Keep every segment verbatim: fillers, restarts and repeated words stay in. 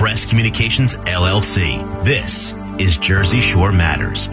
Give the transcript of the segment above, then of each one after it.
Press Communications, L L C. This is Jersey Shore Matters.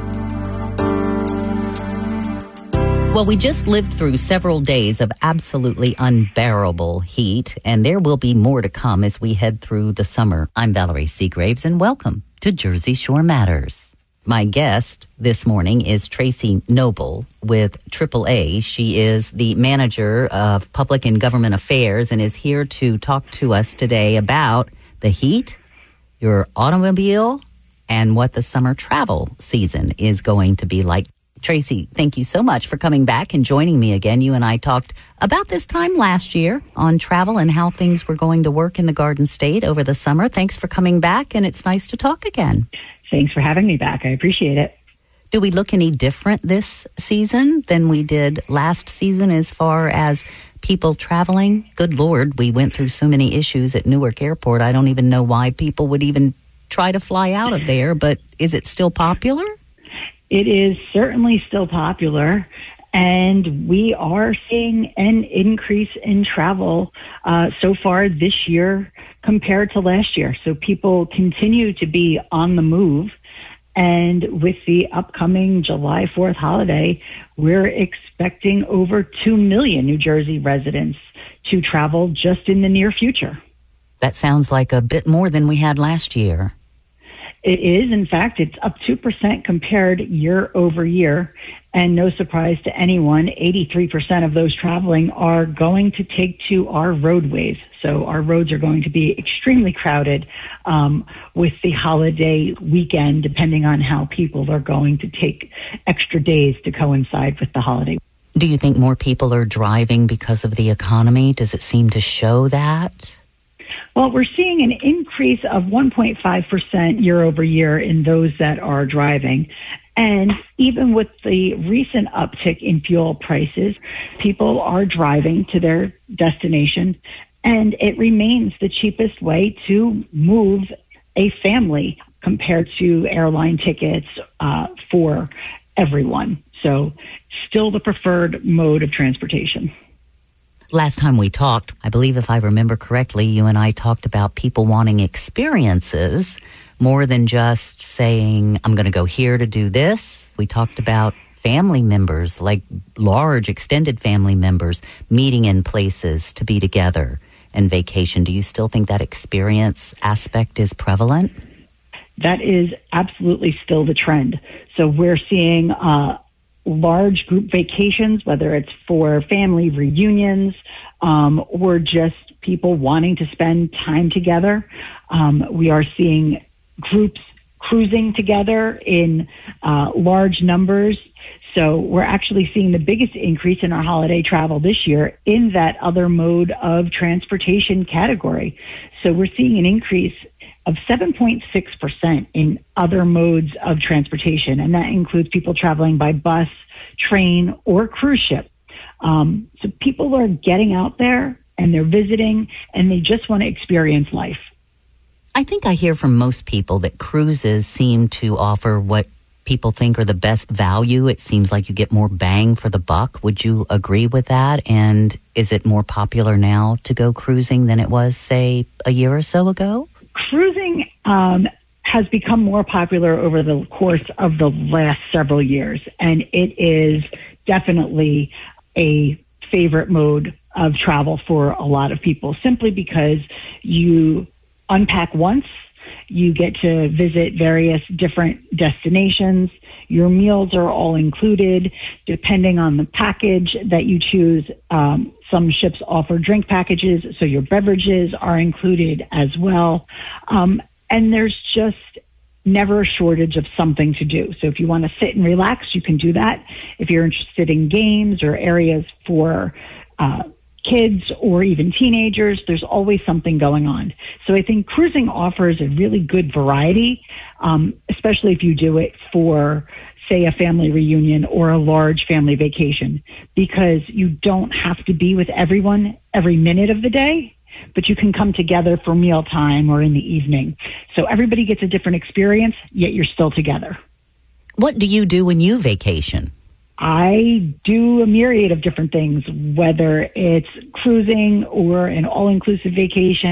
Well, we just lived through several days of absolutely unbearable heat, and there will be more to come as we head through the summer. I'm Valerie Seagraves, and welcome to Jersey Shore Matters. My guest this morning is Tracy Noble with triple A. She is the manager of public and government affairs and is here to talk to us today about the heat, your automobile, and what the summer travel season is going to be like. Tracy, thank you so much for coming back and joining me again. You and I talked about this time last year on travel and how things were going to work in the Garden State over the summer. Thanks for coming back, and it's nice to talk again. Thanks for having me back. I appreciate it. Do we look any different this season than we did last season as far as people traveling? Good Lord, we went through so many issues at Newark Airport. I don't even know why people would even try to fly out of there, but is it still popular? It is certainly still popular, and we are seeing an increase in travel uh, so far this year compared to last year. So people continue to be on the move, and with the upcoming July fourth holiday, we're expecting over two million New Jersey residents to travel just in the near future. That sounds like a bit more than we had last year. It is. In fact, it's up two percent compared year over year. And no surprise to anyone, eighty-three percent of those traveling are going to take to our roadways. So our roads are going to be extremely crowded um, with the holiday weekend, depending on how people are going to take extra days to coincide with the holiday. Do you think more people are driving because of the economy? Does it seem to show that? Well, we're seeing an increase of one point five percent year over year in those that are driving. And even with the recent uptick in fuel prices, people are driving to their destination, and it remains the cheapest way to move a family compared to airline tickets uh, for everyone. So still the preferred mode of transportation. Last time we talked, I believe if I remember correctly, you and I talked about people wanting experiences more than just saying, I'm going to go here to do this. We talked about family members, like large extended family members, meeting in places to be together and vacation. Do you still think that experience aspect is prevalent? That is absolutely still the trend. So we're seeing uh large group vacations, whether it's for family reunions um, or just people wanting to spend time together. Um, we are seeing groups cruising together in uh, large numbers. So we're actually seeing the biggest increase in our holiday travel this year in that other mode of transportation category. So we're seeing an increase of seven point six percent in other modes of transportation, and that includes people traveling by bus, train, or cruise ship. Um, so people are getting out there, and they're visiting, and they just want to experience life. I think I hear from most people that cruises seem to offer what people think are the best value. It seems like you get more bang for the buck. Would you agree with that? And is it more popular now to go cruising than it was, say, a year or so ago? Cruising um, has become more popular over the course of the last several years, and it is definitely a favorite mode of travel for a lot of people, simply because you unpack once, you get to visit various different destinations, your meals are all included, depending on the package that you choose. Um, some ships offer drink packages, so your beverages are included as well. Um, and there's just never a shortage of something to do. So if you want to sit and relax, you can do that. If you're interested in games or areas for uh, kids or even teenagers, there's always something going on. So I think cruising offers a really good variety, um, especially if you do it for, say, a family reunion or a large family vacation, because you don't have to be with everyone every minute of the day, but you can come together for mealtime or in the evening. So everybody gets a different experience, yet you're still together. What do you do when you vacation? I do a myriad of different things, whether it's cruising or an all-inclusive vacation.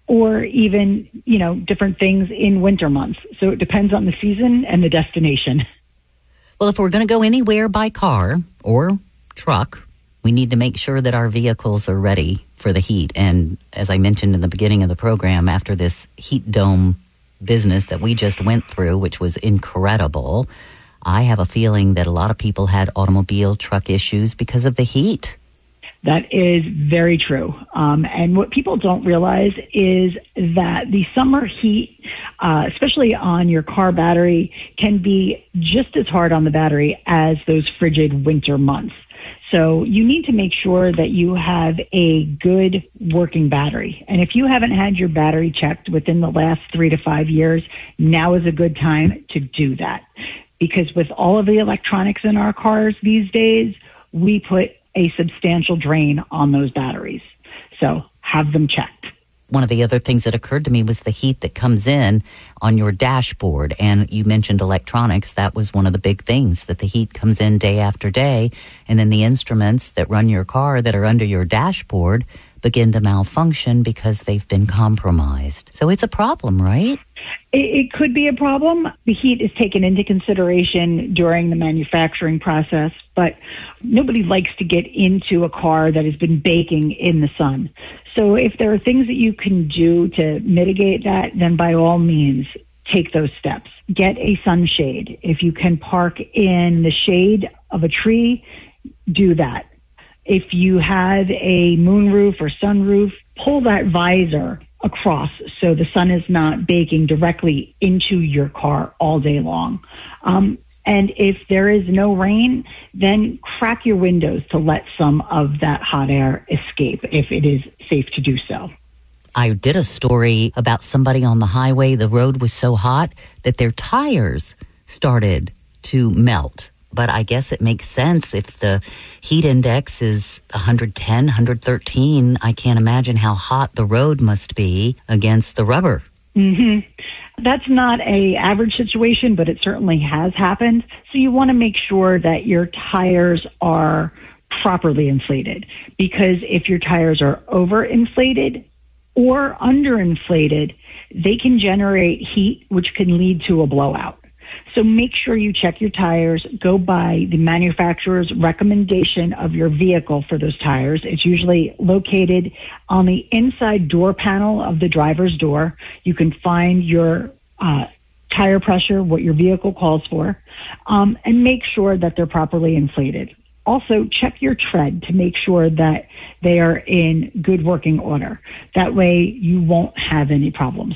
or even, you know, different things in winter months. So it depends on the season and the destination. Well, if we're going to go anywhere by car or truck, we need to make sure that our vehicles are ready for the heat. And as I mentioned in the beginning of the program, after this heat dome business that we just went through, which was incredible, I have a feeling that a lot of people had automobile truck issues because of the heat. That is very true. Um, and what people don't realize is that the summer heat, uh, especially on your car battery, can be just as hard on the battery as those frigid winter months. So you need to make sure that you have a good working battery. And if you haven't had your battery checked within the last three to five years, now is a good time to do that. Because with all of the electronics in our cars these days, we put a substantial drain on those batteries. So have them checked. One of the other things that occurred to me was the heat that comes in on your dashboard. And you mentioned electronics. That was one of the big things, that the heat comes in day after day. And then the instruments that run your car that are under your dashboard begin to malfunction because they've been compromised. So it's a problem, right? It, it could be a problem. The heat is taken into consideration during the manufacturing process, but nobody likes to get into a car that has been baking in the sun. So if there are things that you can do to mitigate that, then by all means, take those steps. Get a sunshade. If you can park in the shade of a tree, do that. If you have a moonroof or sunroof, pull that visor across so the sun is not baking directly into your car all day long. Um, and if there is no rain, then crack your windows to let some of that hot air escape if it is safe to do so. I did a story about somebody on the highway. The road was so hot that their tires started to melt. But I guess it makes sense if the heat index is one hundred ten, one hundred thirteen. I can't imagine how hot the road must be against the rubber. Mm-hmm. That's not a average situation, but it certainly has happened. So you want to make sure that your tires are properly inflated, because if your tires are overinflated or underinflated, they can generate heat, which can lead to a blowout. So make sure you check your tires. Go by the manufacturer's recommendation of your vehicle for those tires. It's usually located on the inside door panel of the driver's door. You can find your uh, tire pressure, what your vehicle calls for, um, and make sure that they're properly inflated. Also, check your tread to make sure that they are in good working order. That way you won't have any problems.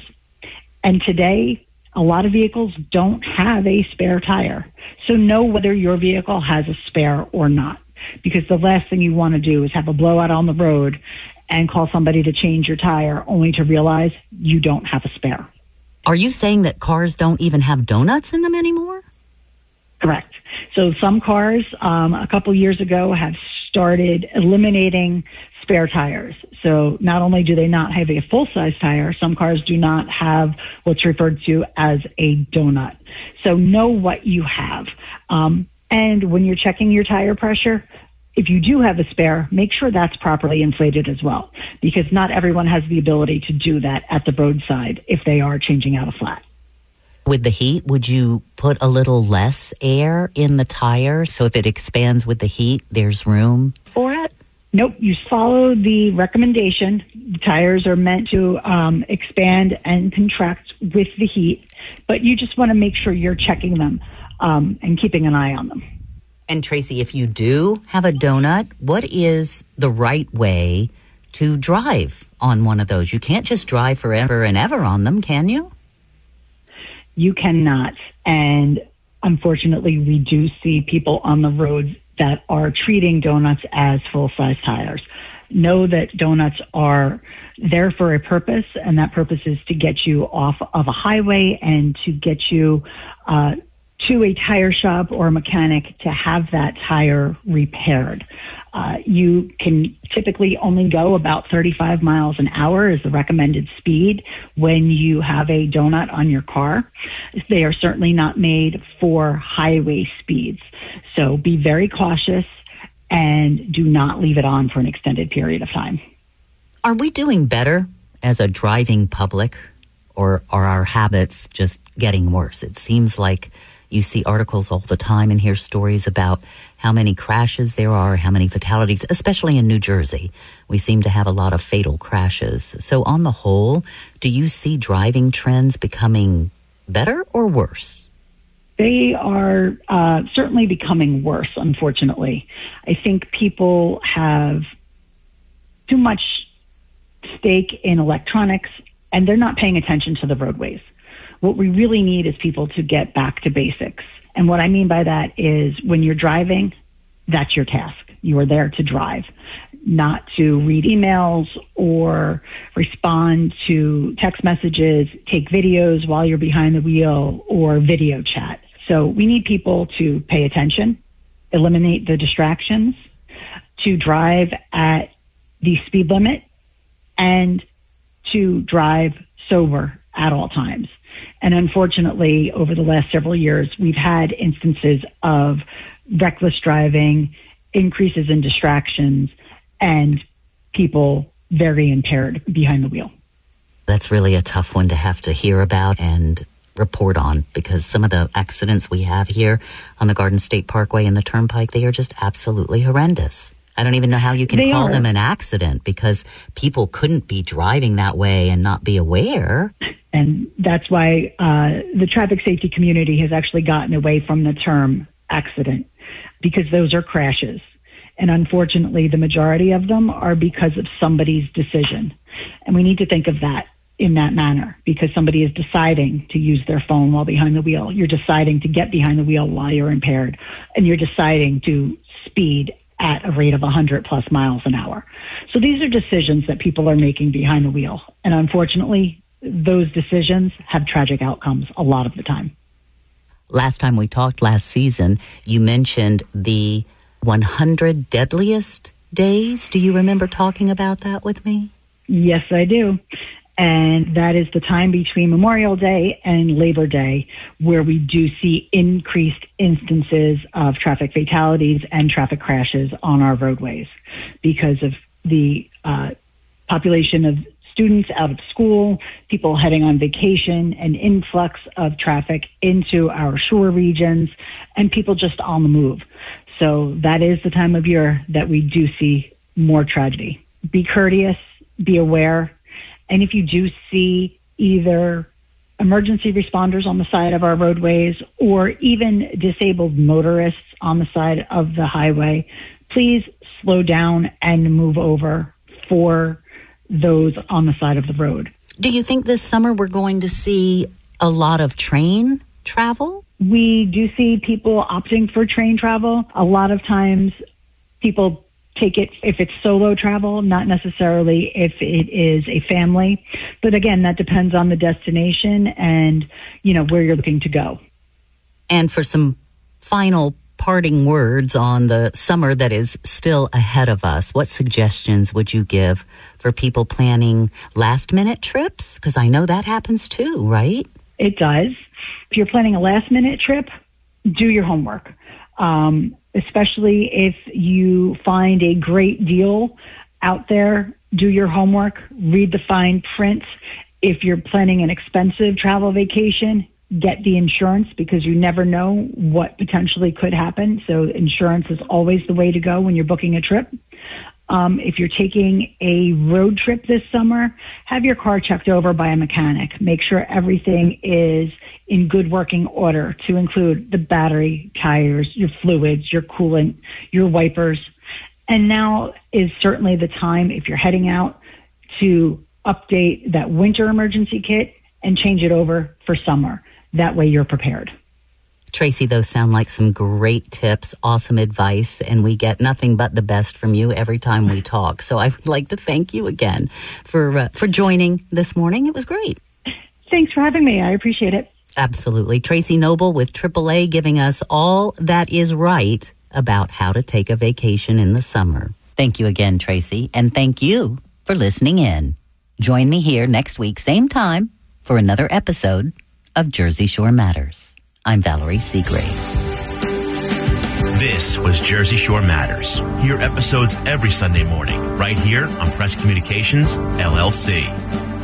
And today, a lot of vehicles don't have a spare tire. So know whether your vehicle has a spare or not, because the last thing you want to do is have a blowout on the road and call somebody to change your tire only to realize you don't have a spare. Are you saying that cars don't even have donuts in them anymore? Correct. So some cars um, a couple years ago have started eliminating spare tires. So not only do they not have a full-size tire, some cars do not have what's referred to as a donut. So know what you have. Um, and when you're checking your tire pressure, if you do have a spare, make sure that's properly inflated as well, because not everyone has the ability to do that at the roadside if they are changing out a flat. With the heat, would you put a little less air in the tire so if it expands with the heat, there's room for it? Nope, you follow the recommendation. The tires are meant to um, expand and contract with the heat, but you just want to make sure you're checking them um, and keeping an eye on them. And Tracy, if you do have a donut, what is the right way to drive on one of those? You can't just drive forever and ever on them, can you? You cannot. And unfortunately, we do see people on the roads that are treating donuts as full-size tires. Know that donuts are there for a purpose, and that purpose is to get you off of a highway and to get you uh, to a tire shop or a mechanic to have that tire repaired. Uh, you can typically only go about thirty-five miles an hour is the recommended speed when you have a donut on your car. They are certainly not made for highway speeds. So be very cautious and do not leave it on for an extended period of time. Are we doing better as a driving public, or are our habits just getting worse? It seems like you see articles all the time and hear stories about how many crashes there are, how many fatalities, especially in New Jersey. We seem to have a lot of fatal crashes. So on the whole, do you see driving trends becoming better or worse? They are uh, certainly becoming worse, unfortunately. I think people have too much stake in electronics, and they're not paying attention to the roadways. What we really need is people to get back to basics. And what I mean by that is when you're driving, that's your task. You are there to drive, not to read emails or respond to text messages, take videos while you're behind the wheel, or video chat. So we need people to pay attention, eliminate the distractions, to drive at the speed limit, and to drive sober at all times. And unfortunately, over the last several years, we've had instances of reckless driving, increases in distractions, and people very impaired behind the wheel. That's really a tough one to have to hear about and report on, because some of the accidents we have here on the Garden State Parkway and the Turnpike, they are just absolutely horrendous. I don't even know how you can They call are. them an accident, because people couldn't be driving that way and not be aware. And that's why uh, the traffic safety community has actually gotten away from the term accident, because those are crashes. And unfortunately, the majority of them are because of somebody's decision. And we need to think of that in that manner, because somebody is deciding to use their phone while behind the wheel. You're deciding to get behind the wheel while you're impaired, and you're deciding to speed at a rate of one hundred plus miles an hour. So these are decisions that people are making behind the wheel. And unfortunately, those decisions have tragic outcomes a lot of the time. Last time we talked last season, you mentioned the one hundred deadliest days. Do you remember talking about that with me? Yes, I do. And that is the time between Memorial Day and Labor Day, where we do see increased instances of traffic fatalities and traffic crashes on our roadways because of the uh, population of students out of school, people heading on vacation, an influx of traffic into our shore regions, and people just on the move. So that is the time of year that we do see more tragedy. Be courteous, be aware. And if you do see either emergency responders on the side of our roadways or even disabled motorists on the side of the highway, please slow down and move over for those on the side of the road. Do you think this summer we're going to see a lot of train travel? We do see people opting for train travel. A lot of times people take it if it's solo travel, not necessarily if it is a family. But again, that depends on the destination and, you know, where you're looking to go. And for some final parting words on the summer that is still ahead of us, what suggestions would you give for people planning last-minute trips? Because I know that happens too, right? It does. If you're planning a last-minute trip, do your homework. Um, especially if you find a great deal out there, do your homework, read the fine print. If you're planning an expensive travel vacation, get the insurance, because you never know what potentially could happen. So insurance is always the way to go when you're booking a trip. Um, if you're taking a road trip this summer, have your car checked over by a mechanic. Make sure everything is in good working order, to include the battery, tires, your fluids, your coolant, your wipers. And now is certainly the time, if you're heading out, to update that winter emergency kit and change it over for summer. That way you're prepared. Tracy, those sound like some great tips, awesome advice, and we get nothing but the best from you every time we talk. So I would like to thank you again for uh, for joining this morning. It was great. Thanks for having me. I appreciate it. Absolutely. Tracy Noble with triple A giving us all that is right about how to take a vacation in the summer. Thank you again, Tracy, and thank you for listening in. Join me here next week, same time, for another episode of Jersey Shore Matters. I'm Valerie Seagraves. This was Jersey Shore Matters. Hear episodes every Sunday morning right here on Press Communications, L L C.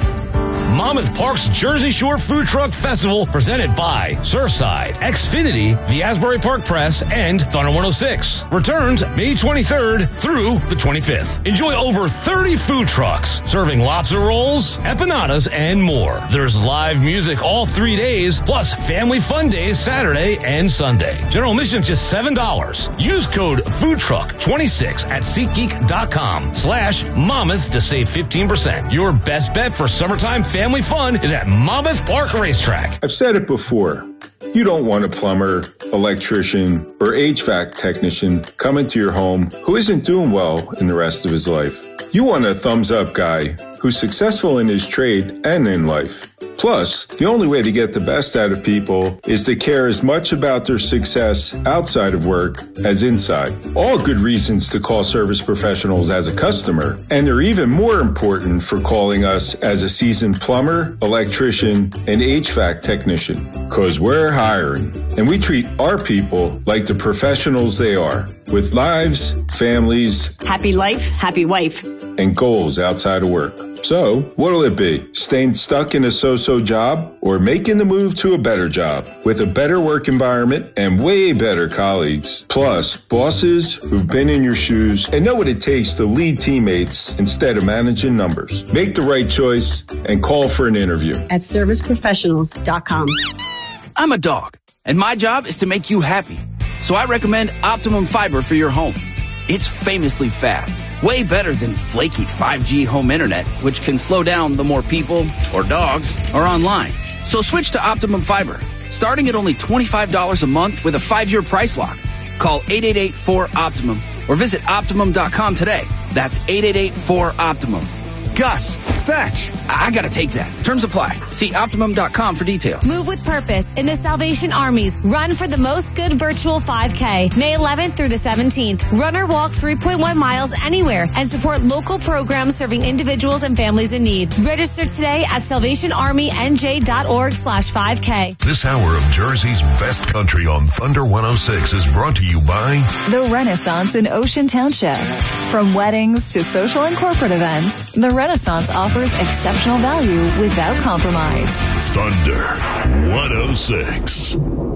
Monmouth Park's Jersey Shore Food Truck Festival, presented by Surfside, Xfinity, the Asbury Park Press, and Thunder one oh six. Returns May twenty-third through the twenty-fifth. Enjoy over thirty food trucks serving lobster rolls, empanadas, and more. There's live music all three days, plus family fun days Saturday and Sunday. General admission just seven dollars. Use code FOODTRUCK twenty-six at SeatGeek.com slash Monmouth to save fifteen percent. Your best bet for summertime family fun is at Monmouth Park Racetrack. I've said it before. You don't want a plumber, electrician, or H V A C technician coming to your home who isn't doing well in the rest of his life. You want a thumbs-up guy who's successful in his trade and in life. Plus, the only way to get the best out of people is to care as much about their success outside of work as inside. All good reasons to call Service Professionals as a customer, and they're even more important for calling us as a seasoned plumber, electrician, and H V A C technician. Because we're hiring, and we treat our people like the professionals they are, with lives, families, happy life, happy wife, and goals outside of work. So, what'll it be? Staying stuck in a so-so job or making the move to a better job with a better work environment and way better colleagues? Plus, bosses who've been in your shoes and know what it takes to lead teammates instead of managing numbers. Make the right choice and call for an interview at service professionals dot com. I'm a dog, and my job is to make you happy. So I recommend Optimum Fiber for your home. It's famously fast. Way better than flaky five G home internet, which can slow down the more people or dogs are online. So switch to Optimum Fiber, starting at only twenty-five dollars a month with a five-year price lock. Call eight eight eight four Optimum or visit Optimum dot com today. That's eight eight eight four Optimum. Gus, fetch. I gotta take that. Terms apply. See Optimum dot com for details. Move with purpose in the Salvation Army's Run for the Most Good virtual five K, May eleventh through the seventeenth. Run or walk three point one miles anywhere and support local programs serving individuals and families in need. Register today at salvation army n j dot org slash five K. This hour of Jersey's best country on Thunder one oh six is brought to you by The Renaissance in Ocean Township. From weddings to social and corporate events, The Renaissance offers exceptional value without compromise. Thunder one oh six.